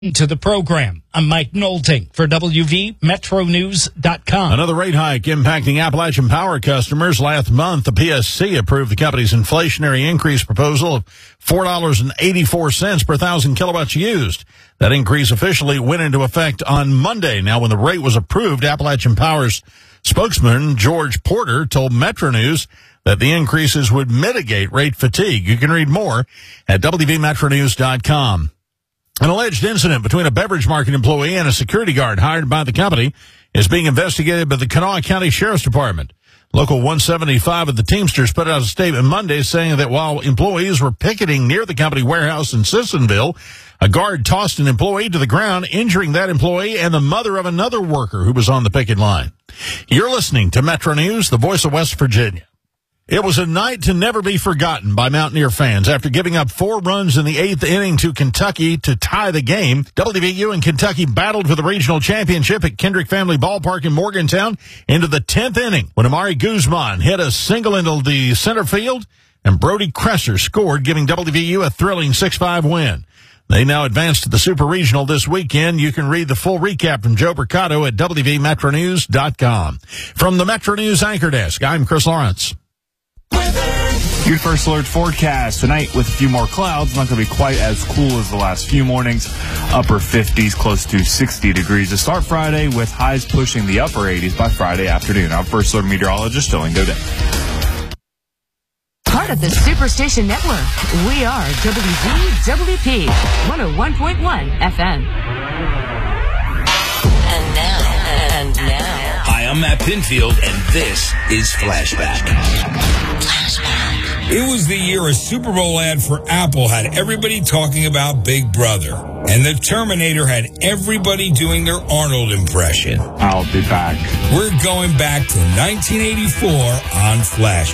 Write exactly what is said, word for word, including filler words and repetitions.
To the program. I'm Mike Nolting for W V Metro News dot com. Another rate hike impacting Appalachian Power customers. Last month, the P S C approved the company's inflationary increase proposal of four dollars and eighty-four cents per thousand kilowatts used. That increase officially went into effect on Monday. Now, when the rate was approved, Appalachian Power's spokesman, George Porter, told Metro News that the increases would mitigate rate fatigue. You can read more at W V Metro News dot com. An alleged incident between a beverage market employee and a security guard hired by the company is being investigated by the Kanawha County Sheriff's Department. Local one seventy-five of the Teamsters put out a statement Monday saying that while employees were picketing near the company warehouse in Sissonville, a guard tossed an employee to the ground, injuring that employee and the mother of another worker who was on the picket line. You're listening to Metro News, the voice of West Virginia. It was a night to never be forgotten by Mountaineer fans. After giving up four runs in the eighth inning to Kentucky to tie the game, W V U and Kentucky battled for the regional championship at Kendrick Family Ballpark in Morgantown into the tenth inning when Amari Guzman hit a single into the center field and Brody Kresser scored, giving W V U a thrilling six five win. They now advance to the Super Regional this weekend. You can read the full recap from Joe Mercado at W V Metro News dot com. From the Metro News Anchor Desk, I'm Chris Lawrence. Your first alert forecast tonight with a few more clouds. Not going to be quite as cool as the last few mornings. Upper fifties, close to sixty degrees to start Friday, with highs pushing the upper eighties by Friday afternoon. I'm first alert meteorologist Dylan Godet. Part of the Superstation Network. We are W V W P one oh one point one F M. And now, and now. Hi, I'm Matt Pinfield, and this is Flashback. Flashback. It was the year a Super Bowl ad for Apple had everybody talking about Big Brother. And the Terminator had everybody doing their Arnold impression. I'll be back. We're going back to nineteen eighty-four on Flashback.